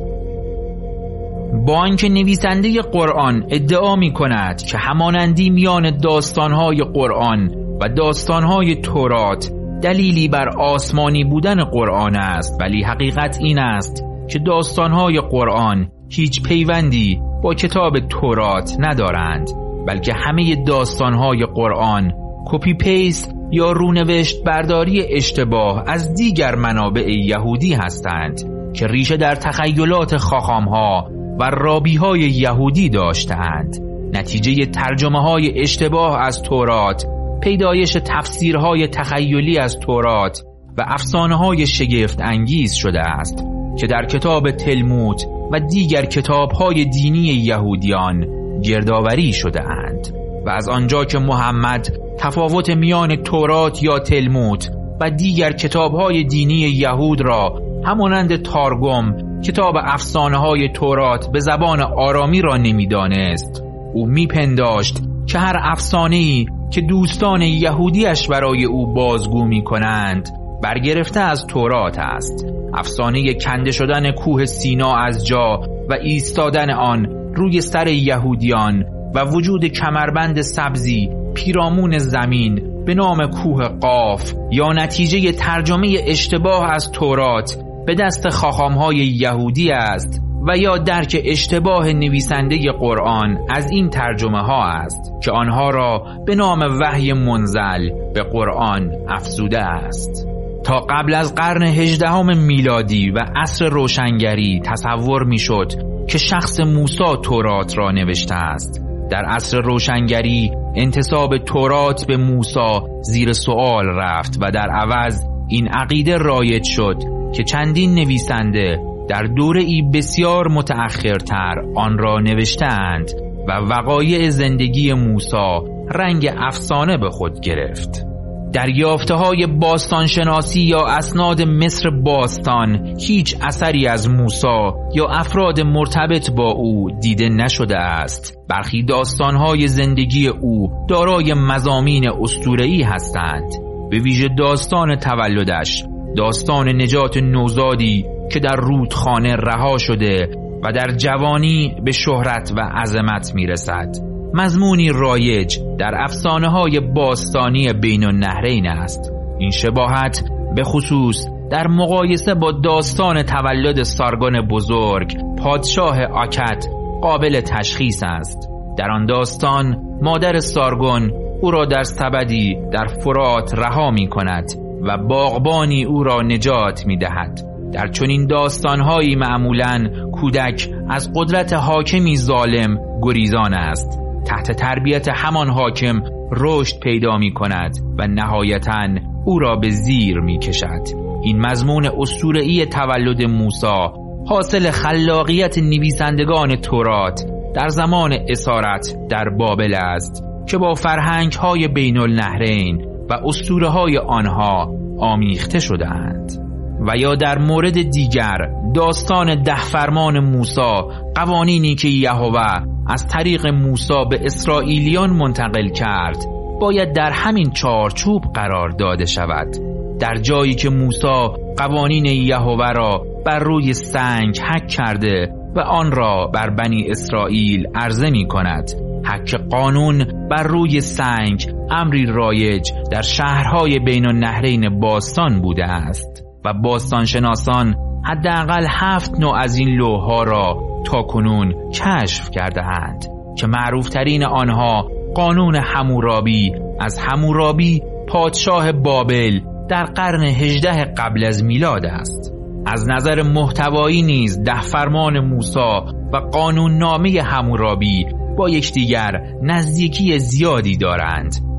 با آنکه نویسنده قرآن ادعا می کند که همانندی میان داستانهای قرآن و داستانهای تورات دلیلی بر آسمانی بودن قرآن است، ولی حقیقت این است که داستانهای قرآن هیچ پیوندی با کتاب تورات ندارند، بلکه همه داستانهای قرآن کپی پیست یا رونوشت برداری اشتباه از دیگر منابع یهودی هستند که ریشه در تخیلات خاخامها و رابیهای یهودی داشتند. نتیجه ترجمه‌های اشتباه از تورات، پیدایش تفسیرهای تخیلی از تورات و افسانه‌های شگفت انگیز شده است که در کتاب تلمود و دیگر کتاب‌های دینی یهودیان گردآوری شده اند. و از آنجا که محمد تفاوت میان تورات یا تلمود و دیگر کتاب‌های دینی یهود را همانند تارگم کتاب افسانه‌های تورات به زبان آرامی را نمی‌دانست، او می‌پنداشت که هر افسانه‌ای که دوستان یهودیش برای او بازگو می‌کنند برگرفته از تورات است. افسانه کنده شدن کوه سینا از جا و ایستادن آن روی سر یهودیان و وجود کمربند سبزی پیرامون زمین به نام کوه قاف یا نتیجه ترجمه اشتباه از تورات به دست خاخام‌های یهودی است و یا درک اشتباه نویسنده قرآن از این ترجمه ها است که آنها را به نام وحی منزل به قرآن افزوده است. تا قبل از قرن 18 میلادی و عصر روشنگری تصور میشد که شخص موسی تورات را نوشته است. در عصر روشنگری انتساب تورات به موسی زیر سوال رفت و در عوض این عقیده رایج شد که چندین نویسنده در دوره‌ای بسیار متأخرتر آن را نوشتند و وقایع زندگی موسی رنگ افسانه به خود گرفت. در یافته‌های باستانشناسی یا اسناد مصر باستان هیچ اثری از موسی یا افراد مرتبط با او دیده نشده است. برخی داستان‌های زندگی او دارای مضامین اسطوره‌ای هستند، به ویژه داستان تولدش، داستان نجات نوزادی که در رودخانه رها شده و در جوانی به شهرت و عظمت میرسد. مضمونی رایج در افسانه‌های باستانی بین النهرین است. این شباهت به خصوص در مقایسه با داستان تولد سارگون بزرگ پادشاه آکد قابل تشخیص است. در آن داستان مادر سارگون او را در سبدی در فرات رها می کند و باغبانی او را نجات می دهد. در چنین داستانهایی معمولاً کودک از قدرت حاکمی ظالم گریزان است. تحت تربیت همان حاکم رشد پیدا می کند و نهایتاً او را به زیر می کشد. این مضمون اسطوره‌ای تولد موسی حاصل خلاقیت نویسندگان تورات در زمان اسارت در بابل است که با فرهنگ‌های بین النهرین و اسطوره‌های آنها آمیخته شده‌اند. و یا در مورد دیگر داستان 10 فرمان موسی، قوانینی که یهوه از طریق موسی به اسرائیلیان منتقل کرد باید در همین چارچوب قرار داده شود. در جایی که موسی قوانین یهوه را بر روی سنگ حک کرده و آن را بر بنی اسرائیل عرضه می کند، حک قانون بر روی سنگ امری رایج در شهرهای بین النهرین باستان بوده است و باستانشناسان حداقل 7 نوع از این لوح‌ها را تاکنون کشف کرده اند که معروفترین آنها قانون حمورابی از حمورابی پادشاه بابل در قرن 18 قبل از میلاد است. از نظر محتوایی نیز 10 فرمان موسی و قانون نامه حمورابی با یکدیگر نزدیکی زیادی دارند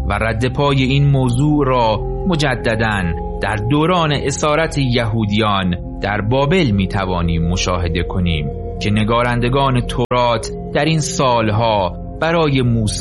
و رد پای این موضوع را مجدداً در دوران اسارت یهودیان در بابل میتوانیم مشاهده کنیم که نگارندگان تورات در این سالها برای موسی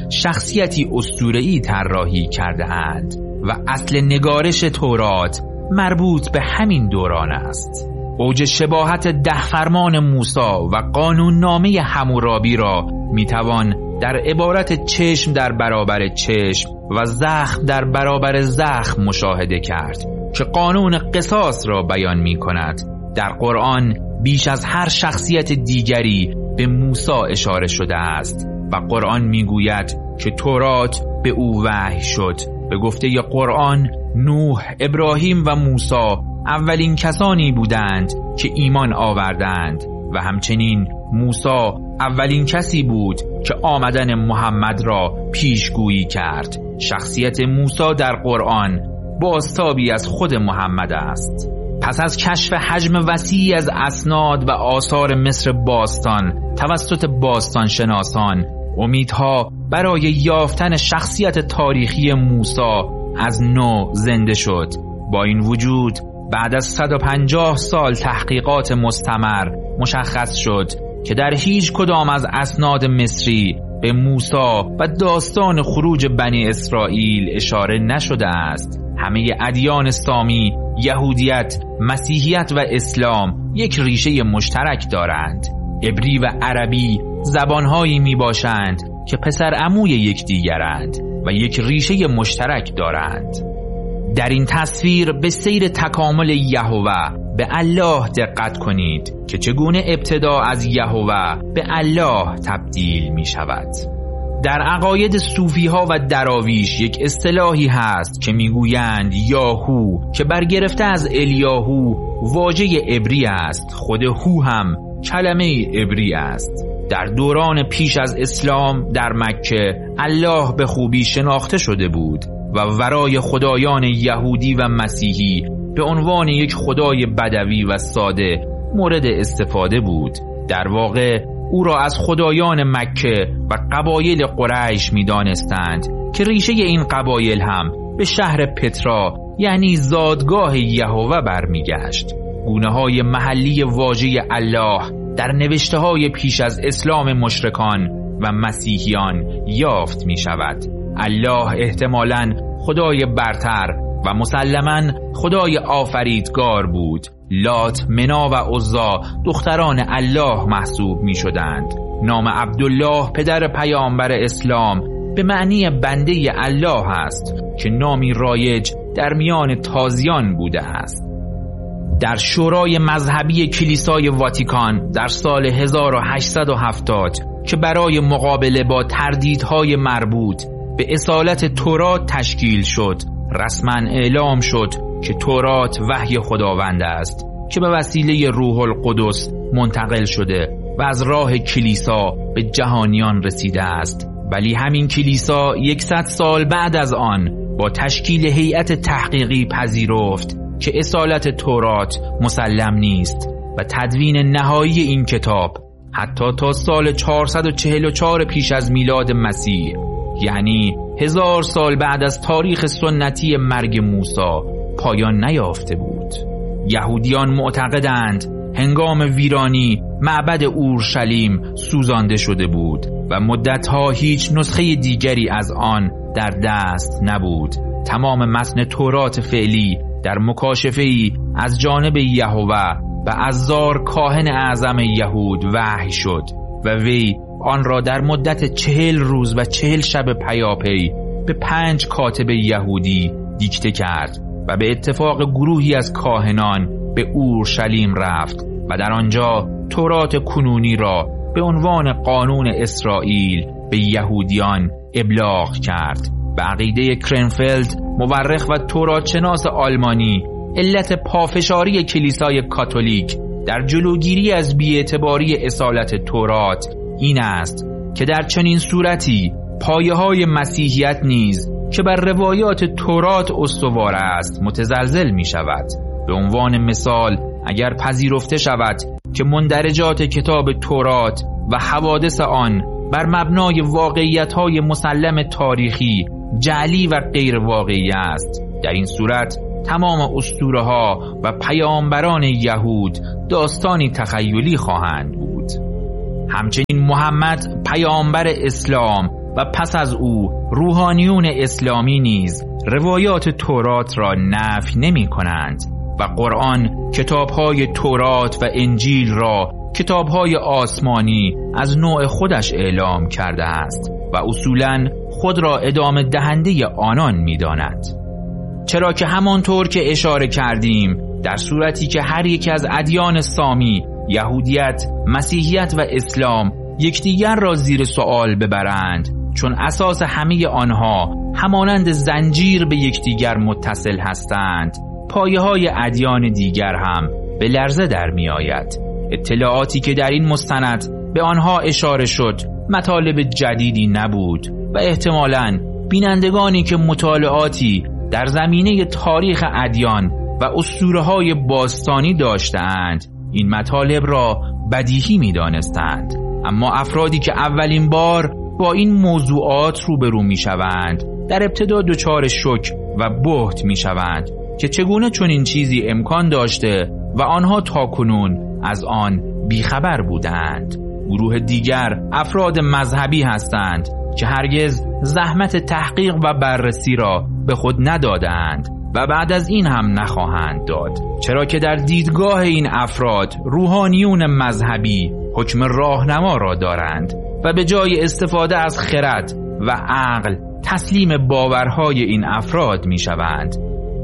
شخصیتی اسطوره‌ای طراحی کرده اند و اصل نگارش تورات مربوط به همین دوران است. اوج شباهت 10 فرمان موسی و قانون نامه حمورابی را میتوان در عبارت چشم در برابر چشم و زخم در برابر زخم مشاهده کرد که قانون قصاص را بیان می کند. در قرآن بیش از هر شخصیت دیگری به موسی اشاره شده است و قرآن می گوید که تورات به او وحی شد. به گفته قرآن نوح، ابراهیم و موسی اولین کسانی بودند که ایمان آوردند و همچنین موسی اولین کسی بود که آمدن محمد را پیشگویی کرد. شخصیت موسی در قرآن بازتابی از خود محمد است. پس از کشف حجم وسیعی از اسناد و آثار مصر باستان توسط باستان شناسان، امیدها برای یافتن شخصیت تاریخی موسی از نو زنده شد. با این وجود بعد از 150 سال تحقیقات مستمر مشخص شد که در هیچ کدام از اسناد مصری به موسی و داستان خروج بنی اسرائیل اشاره نشده است. همه ادیان سامی، یهودیت، مسیحیت و اسلام یک ریشه مشترک دارند. عبری و عربی زبانهایی می باشند که پسر عموی یکدیگرند و یک ریشه مشترک دارند. در این تصویر به سیر تکامل یهوه به الله دقت کنید که چگونه ابتدا از یهوه به الله تبدیل می شود. در عقاید صوفی ها و دراویش یک اصطلاحی هست که میگویند یاهو که برگرفته از الیاهو واژه عبری است. خود هو هم کلمه عبری است. در دوران پیش از اسلام در مکه الله به خوبی شناخته شده بود و ورای خدایان یهودی و مسیحی به عنوان یک خدای بدوی و ساده مورد استفاده بود. در واقع او را از خدایان مکه و قبایل قریش می دانستند که ریشه این قبایل هم به شهر پترا یعنی زادگاه یهوه برمیگشت. گونه های محلی واژه الله در نوشته های پیش از اسلام مشرکان و مسیحیان یافت می شود. الله احتمالاً خدای برتر و مسلماً خدای آفریدگار بود. لات، منا و عزا دختران الله محسوب می شدند. نام عبدالله پدر پیامبر اسلام به معنی بنده الله است که نامی رایج در میان تازیان بوده است. در شورای مذهبی کلیسای واتیکان در سال 1870 که برای مقابله با تردیدهای مربوط به اصالت تورات تشکیل شد، رسما اعلام شد که تورات وحی خداوند است که به وسیله روح القدس منتقل شده و از راه کلیسا به جهانیان رسیده است. ولی همین کلیسا 100 سال بعد از آن با تشکیل هیئت تحقیقی پذیرفت که اصالت تورات مسلم نیست و تدوین نهایی این کتاب حتی تا سال 444 پیش از میلاد مسیح، یعنی 1000 سال بعد از تاریخ سنتی مرگ موسی، پایان نیافته بود. یهودیان معتقدند هنگام ویرانی معبد اورشلیم سوزانده شده بود و مدتها هیچ نسخه دیگری از آن در دست نبود. تمام متن تورات فعلی در مکاشفه‌ای از جانب یهوه و عزار کاهن اعظم یهود وحی شد و وی آن را در مدت 40 روز و 40 شب پیاپی به 5 کاتب یهودی دیکته کرد و به اتفاق گروهی از کاهنان به اورشلیم رفت و در آنجا تورات کنونی را به عنوان قانون اسرائیل به یهودیان ابلاغ کرد. به عقیده کرنفلد، مورخ و توراتشناس آلمانی، علت پافشاری کلیسای کاتولیک در جلوگیری از بی‌اعتباری اصالت تورات این است که در چنین صورتی پایه‌های مسیحیت نیز که بر روایات تورات استوار است متزلزل می شود. به عنوان مثال اگر پذیرفته شود که مندرجات کتاب تورات و حوادث آن بر مبنای واقعیت‌های مسلم تاریخی جعلی و غیر واقعی است. در این صورت تمام اسطوره‌ها و پیامبران یهود داستانی تخیلی خواهند بود. همچنین محمد پیامبر اسلام و پس از او روحانیون اسلامی نیز روایات تورات را نفی نمی کنند و قرآن کتاب‌های تورات و انجیل را کتاب‌های آسمانی از نوع خودش اعلام کرده است و اصولاً خود را ادامه دهنده آنان می‌داند. چرا که همانطور که اشاره کردیم، در صورتی که هر یک از ادیان سامی، یهودیت، مسیحیت و اسلام یکدیگر را زیر سوال ببرند، چون اساس همه آنها همانند زنجیر به یکدیگر متصل هستند، پایه‌های ادیان دیگر هم به لرزه در می آید. اطلاعاتی که در این مستند به آنها اشاره شد مطالب جدیدی نبود و احتمالاً بینندگانی که مطالعاتی در زمینه تاریخ ادیان و اسطوره‌های باستانی داشتند این مطالب را بدیهی می دانستند. اما افرادی که اولین بار با این موضوعات روبرو می شوند در ابتدا دچار شوک و بهت می شوند که چگونه چنین چیزی امکان داشته و آنها تاکنون از آن بیخبر بودند. گروه دیگر افراد مذهبی هستند که هرگز زحمت تحقیق و بررسی را به خود ندادند و بعد از این هم نخواهند داد، چرا که در دیدگاه این افراد روحانیون مذهبی حکم راهنما را دارند و به جای استفاده از خرد و عقل تسلیم باورهای این افراد می شوند.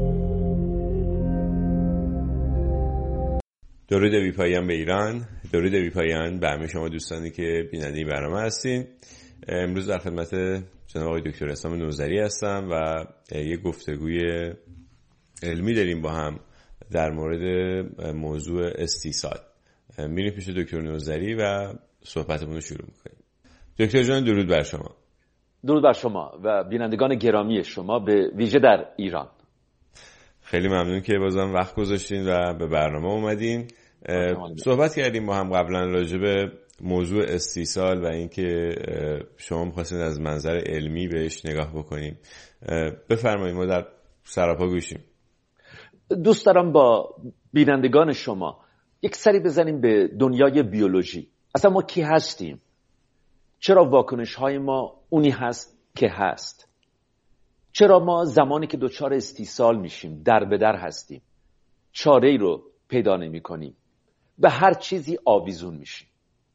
درود بی‌پایان به ایران، درود بی‌پایان به همه شما دوستانی که بیننده این برنامه هستین. امروز در خدمت جناب آقای دکتر اسلام نوذری هستم و یک گفتگوی علمی داریم با هم در مورد موضوع استیصال. میریم پیش دکتر نوذری و صحبتمون رو شروع میکنیم. دکتر جان درود بر شما. درود بر شما و بینندگان گرامی شما به ویژه در ایران. خیلی ممنون که بازم وقت گذاشتین و به برنامه اومدین. صحبت کردیم با هم قبلا راجع به موضوع استیصال و اینکه شما می‌خواستید از منظر علمی بهش نگاه بکنیم. بفرمایید، ما در سراپا گوشیم. دوست دارم با بینندگان شما یک سری بزنیم به دنیای بیولوژی. اصلا ما کی هستیم؟ چرا واکنش‌های ما اونی هست که هست؟ چرا ما زمانی که دچار استیصال میشیم در به در هستیم، چاره‌ای رو پیدا نمی‌کنیم، به هر چیزی آویزون میشیم؟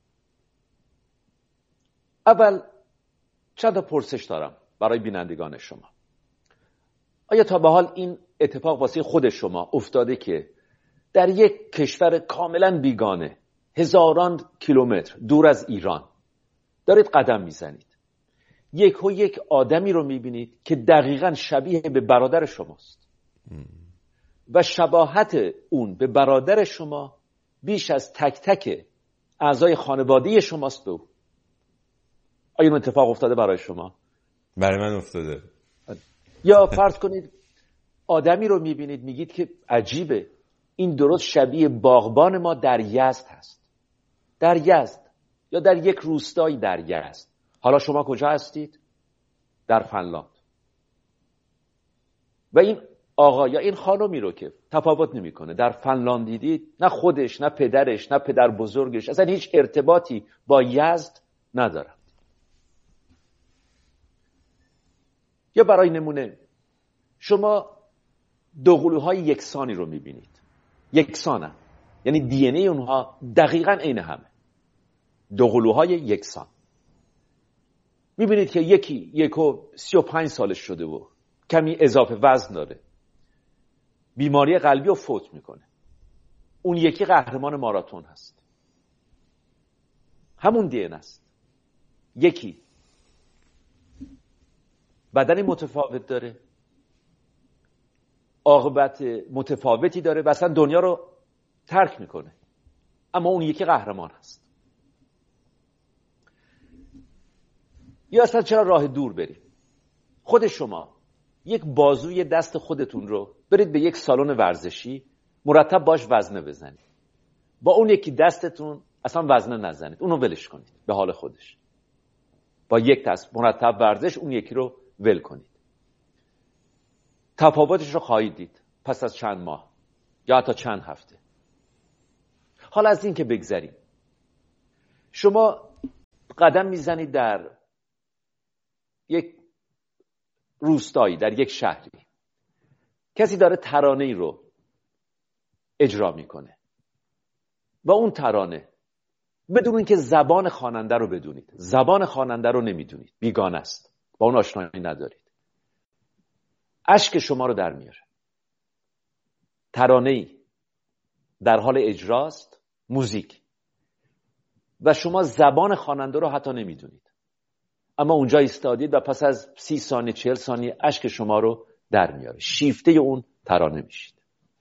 اول چند پرسش دارم برای بینندگان شما. آیا تا به حال این اتفاق واسه خود شما افتاده که در یک کشور کاملا بیگانه، هزاران کیلومتر دور از ایران دارید قدم میزنید، یک آدمی رو میبینید که دقیقاً شبیه به برادر شماست و شباهت اون به برادر شما بیش از تک تک اعضای خانواده شماست به او؟ آیا این اتفاق افتاده برای شما؟ برای من افتاده. یا فرض کنید آدمی رو میبینید میگید که عجیبه، این درست شبیه باغبان ما در یزد هست، در یزد یا در یک روستایی در یزد. حالا شما کجا هستید؟ در فنلاند. و این آقا یا این خانمی رو که تفاوت نمیکنه در فنلاند دیدید، نه خودش نه پدرش نه پدر بزرگش اصلا هیچ ارتباطی با یزد ندارن. یا برای نمونه شما دو قلوهای یکسانی رو میبینید، یکسانن، یعنی دی ان ای اونها دقیقاً عین همه، دو قلوهای یکسان. میبینید که یکو 35 سالش شده و کمی اضافه وزن داره، بیماری قلبی رو فوت میکنه. اون یکی قهرمان ماراتون هست، همون دی ان است. یکی بدن متفاوت داره، عاقبت متفاوتی داره و اصلا دنیا رو ترک میکنه، اما اون یکی قهرمان هست. یا اصلا چرا راه دور بریم؟ خود شما یک بازوی دست خودتون رو برید به یک سالن ورزشی مرتب باش وزنه بزنید، با اون یکی دستتون اصلا وزنه نزنید، اونو ولش کنید به حال خودش. با یک دست مرتب ورزش اون یکی رو ول کنید. تفاوتش رو خواهید دید پس از چند ماه یا حتی چند هفته. حالا از این که بگذریم، شما قدم میزنید در یک روستایی، در یک شهری، کسی داره ترانه‌ای رو اجرا میکنه و اون ترانه بدون اینکه زبان خواننده رو بدونید، زبان خواننده رو نمیدونید، بیگانه است، با اون آشنایی ندارید، اشک شما رو در میاره. ترانه‌ای در حال اجراست، موزیک، و شما زبان خواننده رو حتی نمیدونید، اما اونجا ایستادید و پس از 30 ثانیه 40 ثانیه اشک شما رو در میاره، شیفته اون ترانه میشید.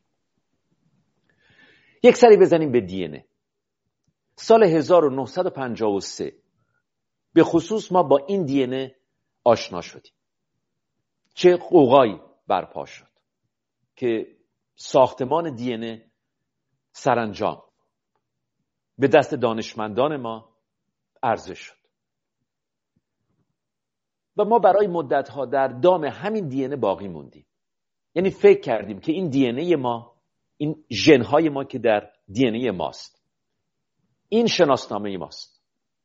یک سری بزنیم به دی ان ای. سال 1953 به خصوص ما با این دی ان ای آشنا شدیم. چه قوقایی برپا شد که ساختمان دی ان ای سرانجام به دست دانشمندان ما عرضه شد و ما برای مدت‌ها در دام همین دی ان ای باقی موندیم. یعنی فکر کردیم که این دی ان ای ما، این ژن‌های ما که در دی ان ای ماست، این شناسنامه ماست،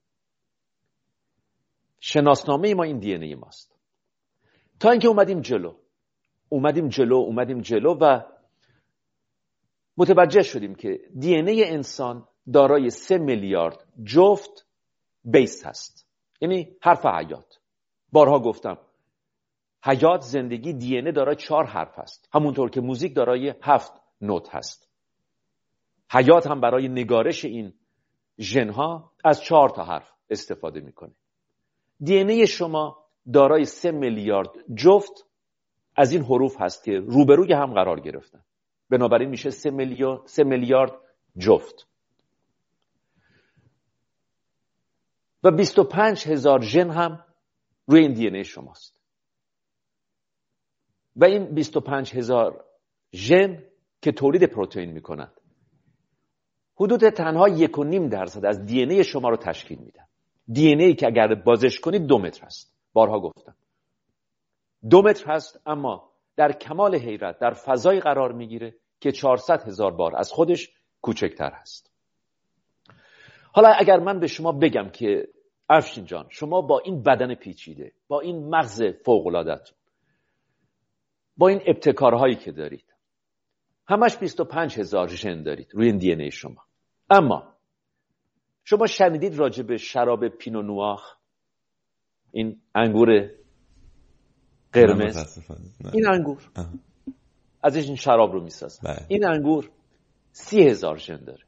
شناسنامه ما این دی ان ای ماست، تا اینکه اومدیم جلو و متوجه شدیم که دی ان ای انسان دارای 3 میلیارد جفت بیس هست، یعنی حرف حیات. بارها گفتم حیات، زندگی، دی ان ای دارای 4 حرف هست، همونطور که موزیک دارای 7 نوت هست. حیات هم برای نگارش این ژن‌ها از 4 تا حرف استفاده میکنه. دی ان ای شما دارای 3 میلیارد جفت از این حروف هست که روبروی هم قرار گرفتن، بنابراین میشه 3 میلیارد جفت و 25,000 ژن هم روی این دی ان ای شماست و این 25,000 ژن که تولید پروتئین میکنند حدود تنها 1.5% از دی ان ای شما رو تشکیل میدن. دی ان ای که اگر بازش کنید 2 متر هست، بارها گفتم 2 متر هست، اما در کمال حیرت در فضای قرار میگیره که 400,000 بار از خودش کوچکتر هست. حالا اگر من به شما بگم که افشین جان، شما با این بدن پیچیده، با این مغز فوق‌العاده‌تون، با این ابتکارهایی که دارید، همش 25,000 ژن دارید روی این دی ان ای شما، اما شما شنیدید راجع به شراب پینو نوار، این انگور قرمز، این انگور ازش این شراب رو میسازن، این انگور 30,000 ژن داره.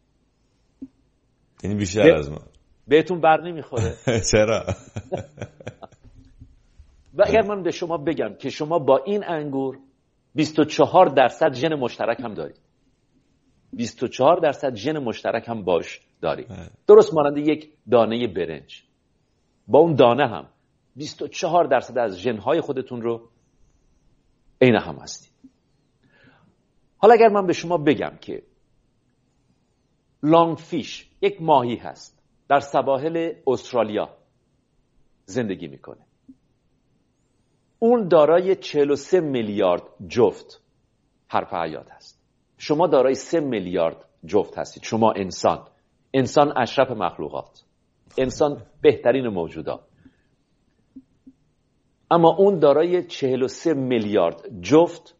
یعنی بیشتر از ما. بهتون بر نمیخوره؟ چرا؟ و اگر من به شما بگم که شما با این انگور 24% ژن مشترک هم دارید، 24% ژن مشترک هم باش دارید، درست مانند یک دانه برنج، با اون دانه هم 24% از ژن‌های خودتون رو عین هم هستید. حالا اگر من به شما بگم که لانگ فیش یک ماهی هست، در سواحل استرالیا زندگی میکنه، اون دارای 43 میلیارد جفت حرف حیات هست، شما دارای 3 میلیارد جفت هستید. شما انسان اشرف مخلوقات، انسان بهترین موجودات، اما اون دارای 43 میلیارد جفت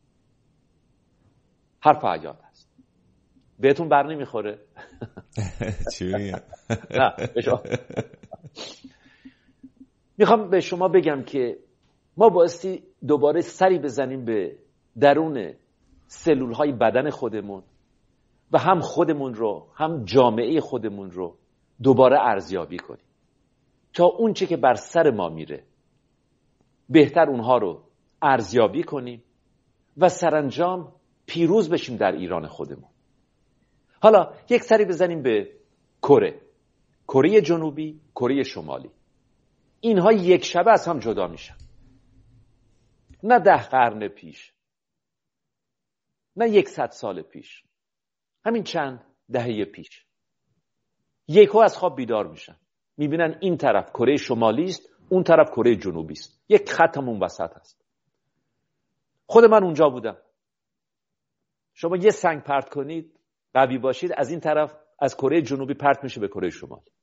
حرف حیات هست. بهتون بر نمیخوره؟ چی میگم؟ نه میخوام به شما بگم که ما بایستی دوباره سری بزنیم به درون سلول های بدن خودمون و هم خودمون رو هم جامعه خودمون رو دوباره ارزیابی کنیم تا اون چه که بر سر ما میره بهتر اونها رو ارزیابی کنیم و سرانجام پیروز بشیم در ایران خودمون. حالا یک سری بزنیم به کره جنوبی، کره شمالی. اینها یک شبه از هم جدا میشن، نه 10 قرن پیش، نه 100 سال پیش، همین چند دهه پیش یکو از خواب بیدار میشن، میبینن این طرف کره شمالی است، اون طرف کره جنوبی است، یک خط هم اون وسط هست. خود من اونجا بودم. شما یه سنگ پرت کنید، قوی باشید، از این طرف از کره جنوبی پرت میشه به کره شمالی.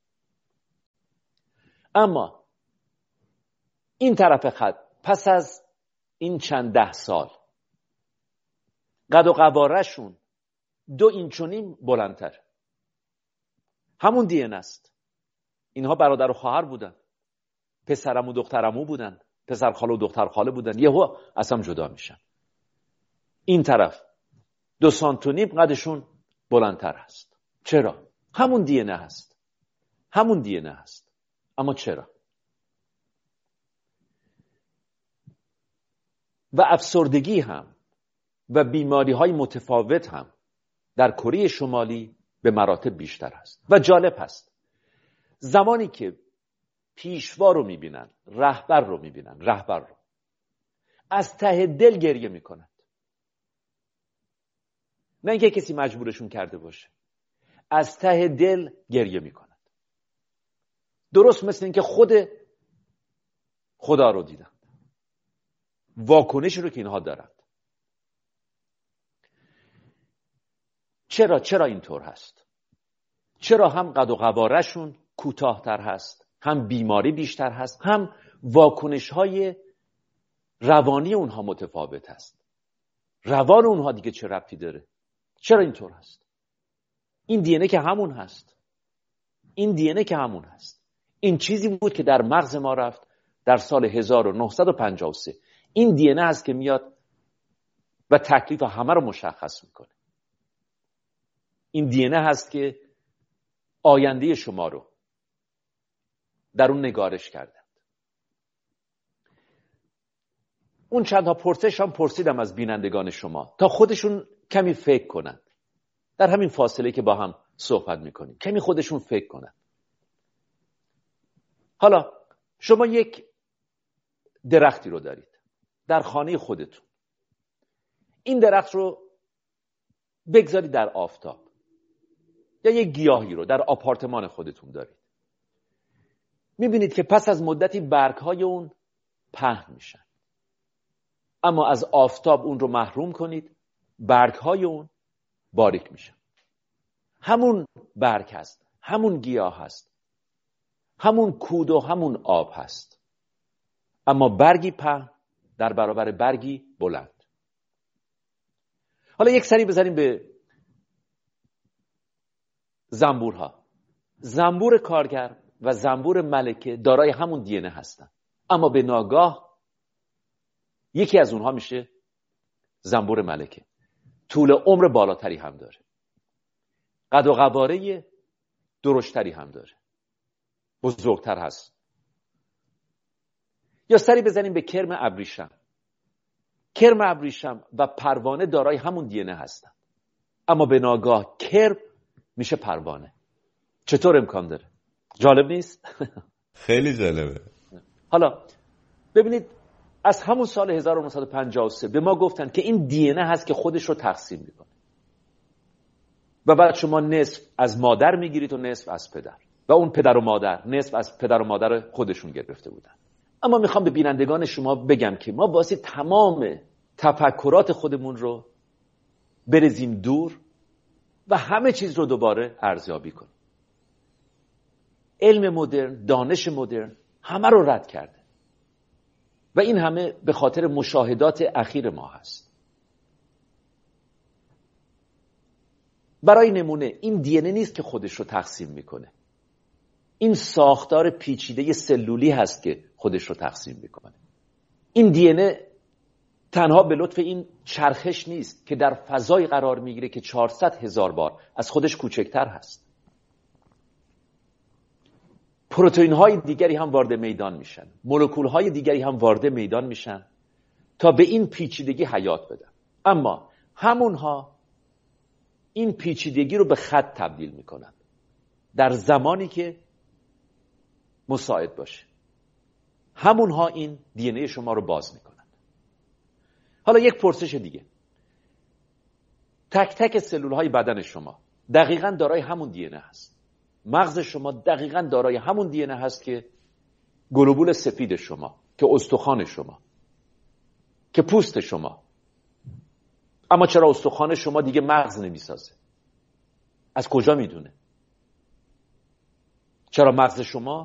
اما این طرف خط پس از این چند ده سال قد و قواره‌شون 2 اینچ و نیم بلندتر. همون دی ان است. اینها برادر و خواهر بودن، پسرعمو دخترعمو بودن، پسر خاله و دختر خاله بودن، یهو اصلا جدا میشن. این طرف 2 سانت و نیم قدشون بلندتر هست. چرا؟ همون دی ان هست. همون دی ان هست. اما چرا؟ و افسردگی هم و بیماری های متفاوت هم در کره شمالی به مراتب بیشتر هست. و جالب هست زمانی که پیشوا رو میبینن، رهبر رو از ته دل گریه میکنند. نه اینکه کسی مجبورشون کرده باشه، از ته دل گریه میکنند. درست مثل اینکه خود خدا رو دیدن، واکنشی رو که اینها دارند. چرا اینطور هست؟ چرا هم قد و قواره‌شون کوتاه‌تر هست، هم بیماری بیشتر هست، هم واکنش‌های روانی اونها متفاوت هست؟ روان اونها دیگه چه ربطی داره؟ چرا اینطور هست؟ این دی ان که همون هست. این چیزی بود که در مغز ما رفت در سال 1953. این دی ان هست که میاد و تکلیف همه رو مشخص میکنه. این دی ان هست که آینده شما رو در اون نگارش کردند. اون چندها پرسش هم پرسیدم از بینندگان شما تا خودشون کمی فکر کنند. در همین فاصله که با هم صحبت میکنیم کمی خودشون فکر کنند. حالا شما یک درختی رو دارید در خانه خودتون. این درخت رو بگذارید در آفتاب، یا یک گیاهی رو در آپارتمان خودتون دارید. میبینید که پس از مدتی برگ‌های اون پهن میشن. اما از آفتاب اون رو محروم کنید، برگ‌های اون باریک میشن. همون برگ هست، همون گیاه هست، همون کود و همون آب هست، اما برگی پهن در برابر برگی بلند. حالا یک سری بزنیم به زنبورها. زنبور کارگر و زنبور ملکه دارای همون دی ان هستن، اما به ناگاه یکی از اونها میشه زنبور ملکه. طول عمر بالاتری هم داره، قد و قواره درشتری هم داره، بزرگتر هست. یا سری بزنیم به کرم ابریشم. کرم ابریشم و پروانه دارای همون دی ان هستن، اما به ناگاه کرم میشه پروانه. چطور امکان داره؟ جالب نیست؟ خیلی جالبه. حالا ببینید از همون سال 1953 به ما گفتن که این دی ان هست که خودش رو تقسیم میکنه و بعد شما نصف از مادر میگیرید و نصف از پدر، و اون پدر و مادر نصف از پدر و مادر خودشون گرفته بودن. اما میخوام به بینندگان شما بگم که ما واسه تمام تفکرات خودمون رو بریزیم دور و همه چیز رو دوباره ارزیابی کنیم. علم مدرن، دانش مدرن همه رو رد کرده و این همه به خاطر مشاهدات اخیر ما هست. برای نمونه این دی ان نیست که خودش رو تقسیم میکنه. این ساختار پیچیده سلولی هست که خودش رو تقسیم میکنه. این دی ان تنها به لطف این چرخش نیست که در فضای قرار میگیره که 400,000 بار از خودش کوچکتر هست. پروتئین های دیگری هم وارد میدان میشن، مولکول های دیگری هم وارد میدان میشن تا به این پیچیدگی حیات بدن. اما همونها این پیچیدگی رو به خط تبدیل میکنن در زمانی که مساعد باشه. همونها این دی ان شما رو باز میکنن. حالا یک پرسش دیگه. تک تک سلول های بدن شما دقیقاً دارای همون دی ان هست. مغز شما دقیقاً دارای همون دی ان هست که گلوبول سفید شما، که استخوان شما، که پوست شما، اما چرا استخوان شما دیگه مغز نمیسازه؟ از کجا میدونه؟ چرا مغز شما